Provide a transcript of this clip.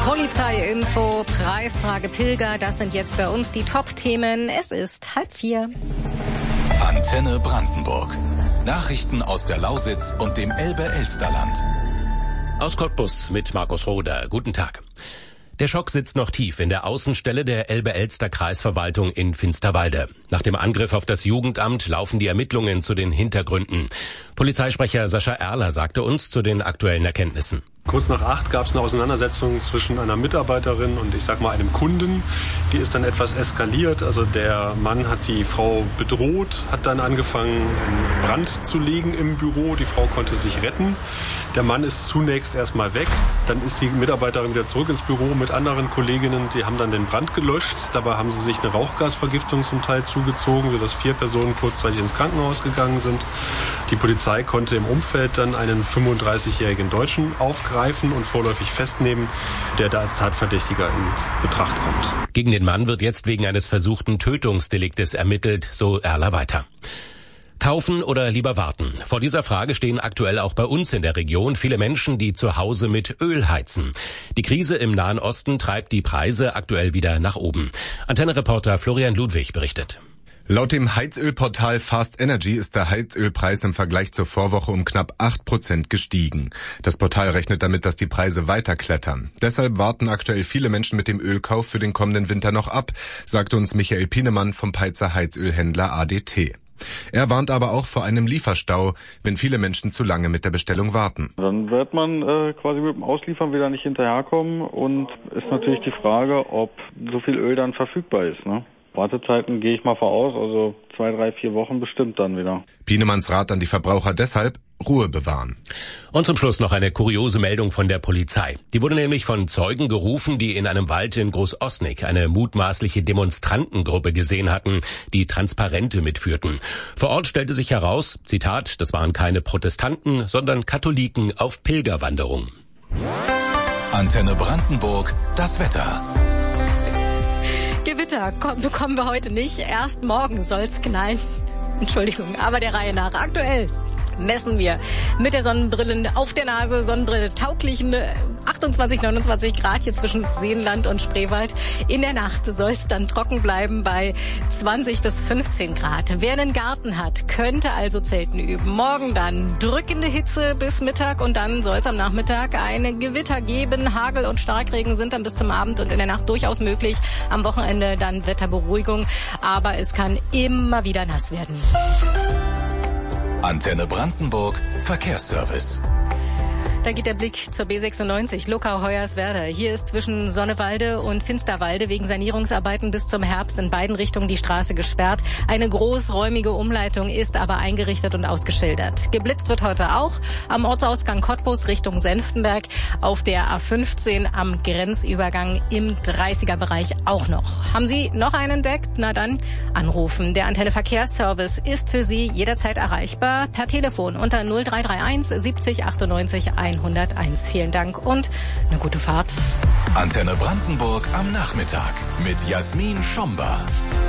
Polizeiinfo, Preisfrage Pilger, das sind jetzt bei uns die Top-Themen. Es ist 3:30. Antenne Brandenburg. Nachrichten aus der Lausitz und dem Elbe-Elsterland. Aus Cottbus mit Markus Roder. Guten Tag. Der Schock sitzt noch tief in der Außenstelle der Elbe-Elster-Kreisverwaltung in Finsterwalde. Nach dem Angriff auf das Jugendamt laufen die Ermittlungen zu den Hintergründen. Polizeisprecher Sascha Erler sagte uns zu den aktuellen Erkenntnissen. Kurz nach 8 gab es eine Auseinandersetzung zwischen einer Mitarbeiterin und einem Kunden. Die ist dann etwas eskaliert. Also der Mann hat die Frau bedroht, hat dann angefangen, einen Brand zu legen im Büro. Die Frau konnte sich retten. Der Mann ist zunächst erstmal weg. Dann ist die Mitarbeiterin wieder zurück ins Büro mit anderen Kolleginnen. Die haben dann den Brand gelöscht. Dabei haben sie sich eine Rauchgasvergiftung zum Teil zugezogen, sodass 4 Personen kurzzeitig ins Krankenhaus gegangen sind. Die Polizei konnte im Umfeld dann einen 35-jährigen Deutschen aufgreifen und vorläufig festnehmen, der da als Tatverdächtiger in Betracht kommt. Gegen den Mann wird jetzt wegen eines versuchten Tötungsdeliktes ermittelt, so Erler weiter. Kaufen oder lieber warten? Vor dieser Frage stehen aktuell auch bei uns in der Region viele Menschen, die zu Hause mit Öl heizen. Die Krise im Nahen Osten treibt die Preise aktuell wieder nach oben. Antenne-Reporter Florian Ludwig berichtet. Laut dem Heizölportal Fast Energy ist der Heizölpreis im Vergleich zur Vorwoche um knapp 8% gestiegen. Das Portal rechnet damit, dass die Preise weiter klettern. Deshalb warten aktuell viele Menschen mit dem Ölkauf für den kommenden Winter noch ab, sagte uns Michael Pienemann vom Peitzer Heizölhändler ADT. Er warnt aber auch vor einem Lieferstau, wenn viele Menschen zu lange mit der Bestellung warten. Dann wird man quasi mit dem Ausliefern wieder nicht hinterherkommen und ist natürlich die Frage, ob so viel Öl dann verfügbar ist, ne? Wartezeiten gehe ich mal voraus, also 2, 3, 4 Wochen bestimmt dann wieder. Pienemanns Rat an die Verbraucher deshalb: Ruhe bewahren. Und zum Schluss noch eine kuriose Meldung von der Polizei. Die wurde nämlich von Zeugen gerufen, die in einem Wald in Großosnik eine mutmaßliche Demonstrantengruppe gesehen hatten, die Transparente mitführten. Vor Ort stellte sich heraus, Zitat, das waren keine Protestanten, sondern Katholiken auf Pilgerwanderung. Antenne Brandenburg, das Wetter. Gewitter bekommen wir heute nicht. Erst morgen soll's knallen. Entschuldigung, aber der Reihe nach. Aktuell messen wir mit der Sonnenbrille auf der Nase, Sonnenbrille tauglichen 28, 29 Grad hier zwischen Seenland und Spreewald. In der Nacht soll es dann trocken bleiben bei 20 bis 15 Grad. Wer einen Garten hat, könnte also Zelten üben. Morgen dann drückende Hitze bis Mittag und dann soll es am Nachmittag eine Gewitter geben. Hagel und Starkregen sind dann bis zum Abend und in der Nacht durchaus möglich. Am Wochenende dann Wetterberuhigung, aber es kann immer wieder nass werden. Antenne Brandenburg, Verkehrsservice. Da geht der Blick zur B96, Luckau-Hoyerswerda. Hier ist zwischen Sonnewalde und Finsterwalde wegen Sanierungsarbeiten bis zum Herbst in beiden Richtungen die Straße gesperrt. Eine großräumige Umleitung ist aber eingerichtet und ausgeschildert. Geblitzt wird heute auch am Ortsausgang Cottbus Richtung Senftenberg, auf der A15 am Grenzübergang im 30er-Bereich auch noch. Haben Sie noch einen entdeckt? Na dann anrufen. Der Antenne Verkehrsservice ist für Sie jederzeit erreichbar per Telefon unter 0331 70 98 101. Vielen Dank und eine gute Fahrt. Antenne Brandenburg am Nachmittag mit Jasmin Schomber.